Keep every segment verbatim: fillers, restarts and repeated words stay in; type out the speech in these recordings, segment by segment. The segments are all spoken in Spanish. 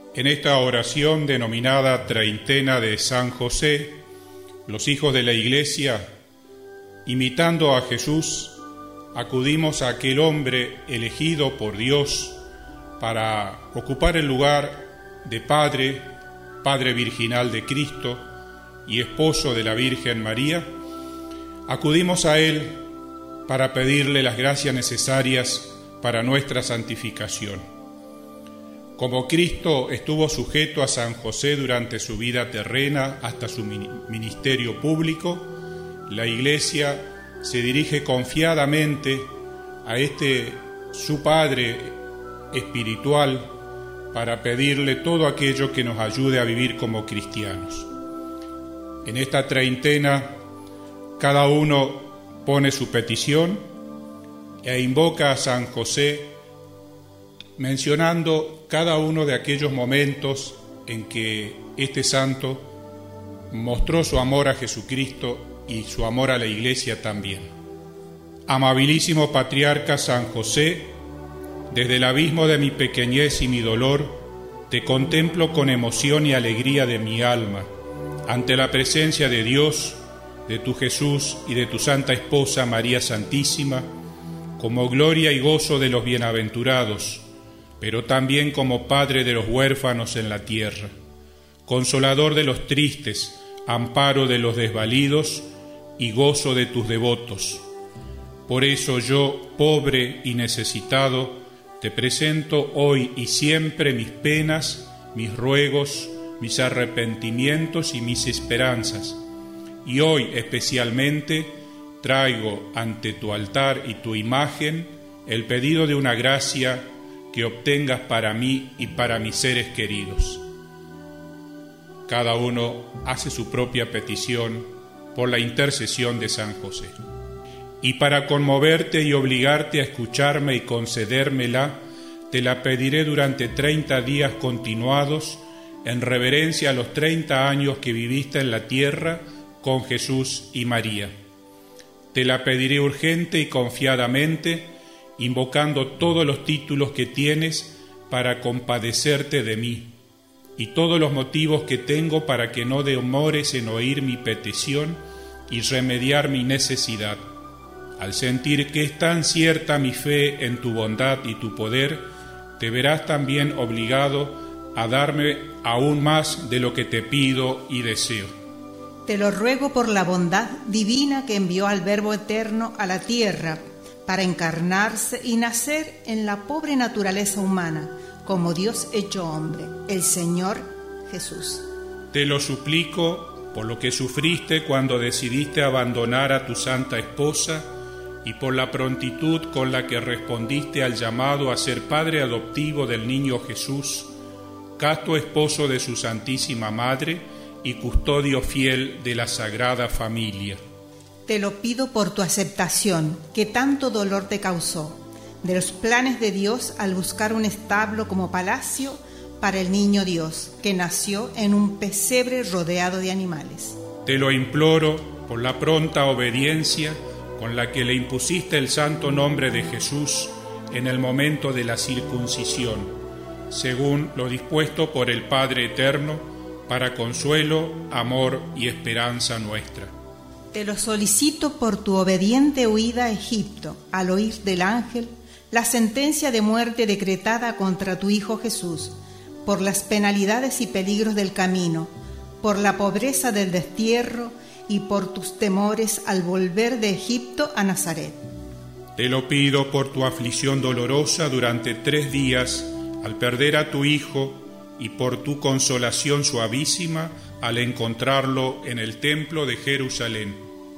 En esta oración denominada Treintena de San José, los hijos de la Iglesia, imitando a Jesús, acudimos a aquel hombre elegido por Dios para ocupar el lugar de Padre, Padre virginal de Cristo y esposo de la Virgen María. Acudimos a Él para pedirle las gracias necesarias para nuestra santificación. Como Cristo estuvo sujeto a San José durante su vida terrena hasta su ministerio público, la Iglesia se dirige confiadamente a este su Padre espiritual para pedirle todo aquello que nos ayude a vivir como cristianos. En esta treintena, cada uno pone su petición e invoca a San José, mencionando cada uno de aquellos momentos en que este santo mostró su amor a Jesucristo y su amor a la Iglesia también. Amabilísimo Patriarca San José, desde el abismo de mi pequeñez y mi dolor, te contemplo con emoción y alegría de mi alma, ante la presencia de Dios, de tu Jesús y de tu Santa Esposa María Santísima, como gloria y gozo de los bienaventurados, pero también como Padre de los huérfanos en la tierra, consolador de los tristes, amparo de los desvalidos y gozo de tus devotos. Por eso yo, pobre y necesitado, te presento hoy y siempre mis penas, mis ruegos, mis arrepentimientos y mis esperanzas. Y hoy especialmente traigo ante tu altar y tu imagen el pedido de una gracia que obtengas para mí y para mis seres queridos. Cada uno hace su propia petición por la intercesión de San José. Y para conmoverte y obligarte a escucharme y concedérmela, te la pediré durante treinta días continuados, en reverencia a los treinta años que viviste en la tierra con Jesús y María. Te la pediré urgente y confiadamente, invocando todos los títulos que tienes para compadecerte de mí, y todos los motivos que tengo para que no demores en oír mi petición y remediar mi necesidad. Al sentir que es tan cierta mi fe en tu bondad y tu poder, te verás también obligado a darme aún más de lo que te pido y deseo. Te lo ruego por la bondad divina que envió al Verbo Eterno a la tierra para encarnarse y nacer en la pobre naturaleza humana, como Dios hecho hombre, el Señor Jesús. Te lo suplico por lo que sufriste cuando decidiste abandonar a tu santa esposa y por la prontitud con la que respondiste al llamado a ser padre adoptivo del niño Jesús, casto esposo de su Santísima Madre y custodio fiel de la Sagrada Familia. Te lo pido por tu aceptación, que tanto dolor te causó, de los planes de Dios al buscar un establo como palacio para el niño Dios, que nació en un pesebre rodeado de animales. Te lo imploro por la pronta obediencia con la que le impusiste el santo nombre de Jesús en el momento de la circuncisión, según lo dispuesto por el Padre Eterno, para consuelo, amor y esperanza nuestra. Te lo solicito por tu obediente huida a Egipto, al oír del ángel la sentencia de muerte decretada contra tu Hijo Jesús, por las penalidades y peligros del camino, por la pobreza del destierro y por tus temores al volver de Egipto a Nazaret. Te lo pido por tu aflicción dolorosa durante tres días al perder a tu Hijo y por tu consolación suavísima al encontrarlo en el templo de Jerusalén.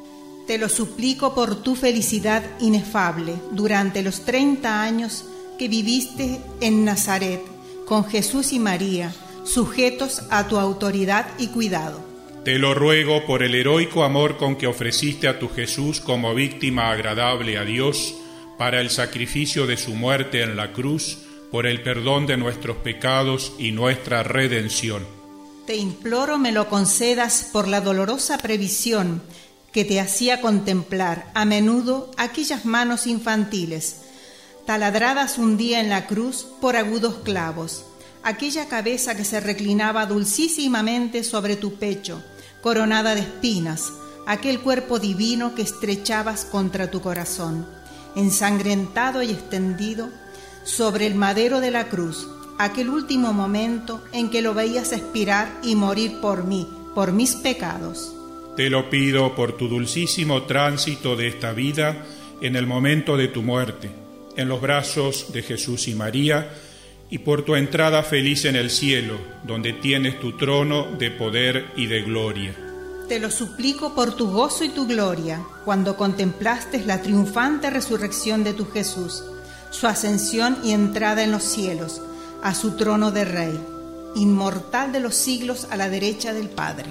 Te lo suplico por tu felicidad inefable durante los treinta años que viviste en Nazaret con Jesús y María, sujetos a tu autoridad y cuidado. Te lo ruego por el heroico amor con que ofreciste a tu Jesús como víctima agradable a Dios para el sacrificio de su muerte en la cruz, por el perdón de nuestros pecados y nuestra redención. Te imploro me lo concedas por la dolorosa previsión que te hacía contemplar a menudo aquellas manos infantiles, taladradas un día en la cruz por agudos clavos, aquella cabeza que se reclinaba dulcísimamente sobre tu pecho, coronada de espinas, aquel cuerpo divino que estrechabas contra tu corazón, ensangrentado y extendido sobre el madero de la cruz, aquel último momento en que lo veías expirar y morir por mí, por mis pecados. Te lo pido por tu dulcísimo tránsito de esta vida en el momento de tu muerte, en los brazos de Jesús y María, y por tu entrada feliz en el cielo, donde tienes tu trono de poder y de gloria. Te lo suplico por tu gozo y tu gloria, cuando contemplaste la triunfante resurrección de tu Jesús, su ascensión y entrada en los cielos, a su trono de Rey, inmortal de los siglos a la derecha del Padre.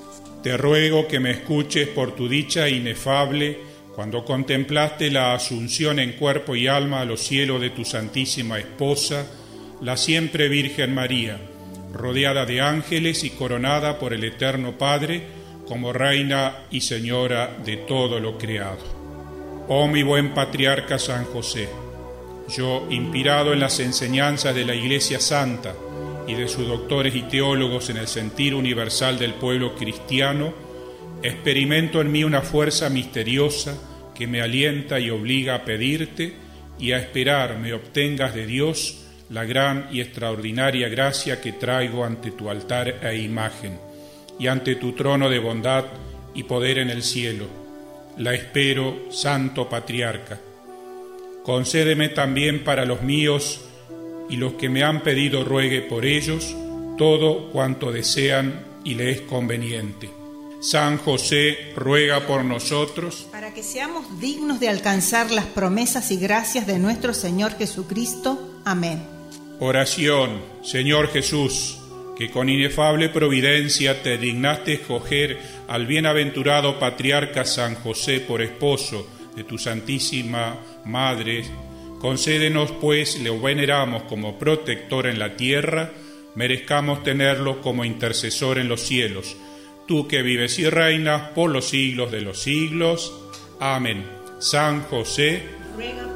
Te ruego que me escuches por tu dicha inefable, cuando contemplaste la asunción en cuerpo y alma a los cielos de tu Santísima Esposa, la siempre Virgen María, rodeada de ángeles y coronada por el Eterno Padre, como Reina y Señora de todo lo creado. Oh mi buen Patriarca San José, yo, inspirado en las enseñanzas de la Iglesia Santa y de sus doctores y teólogos en el sentir universal del pueblo cristiano, experimento en mí una fuerza misteriosa que me alienta y obliga a pedirte y a esperar me obtengas de Dios la gran y extraordinaria gracia que traigo ante tu altar e imagen, y ante tu trono de bondad y poder en el cielo. La espero, Santo Patriarca. Concédeme también para los míos y los que me han pedido ruegue por ellos todo cuanto desean y le es conveniente. San José, ruega por nosotros, para que seamos dignos de alcanzar las promesas y gracias de nuestro Señor Jesucristo. Amén. Oración. Señor Jesús, que con inefable providencia te dignaste escoger al bienaventurado Patriarca San José por esposo de tu Santísima Madre, concédenos pues, le veneramos como protector en la tierra, merezcamos tenerlo como intercesor en los cielos. Tú que vives y reinas por los siglos de los siglos. Amén. San José, ruega